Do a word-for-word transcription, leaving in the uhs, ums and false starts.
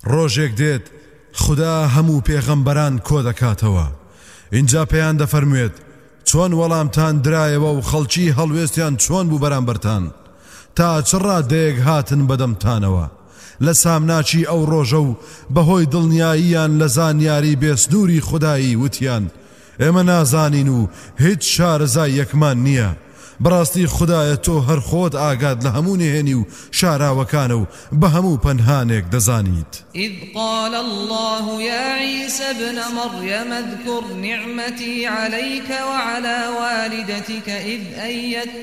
ڕۆژێک دێت خدا هەموو پێغەمبەران کۆ دەکاتەوە. اینجا پێیان دەفەرموێت چۆن وەڵامتان درایەوە و خەڵکی هەڵوێستیان چۆن بوو بەرامبەرتان تا چ ڕادەیەک هاتن بەدەمتانەوە لە سامناچی ئەو ڕۆژە و بەهۆی دڵنیاییان لە زانیاری بێسنووری خودایی وتیان ئێمە نازانین و هیچ شارەزای یەکمان نییە. بەڕاستی خدایە تۆ هەر خۆت ئاگات لە هەموو نهێنی و شاراوەکانە و بە هەموو پەنهانێک دەزانیت. إذ قال الله يا عيسى ابن مريم اذكر نعمتي عليك وعلى والدتك إذ أيدت